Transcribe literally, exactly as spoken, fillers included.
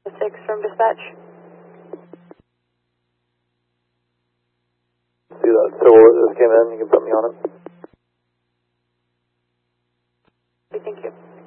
six from dispatch. See that silhouette just came in, you can put me on it. Okay, thank you.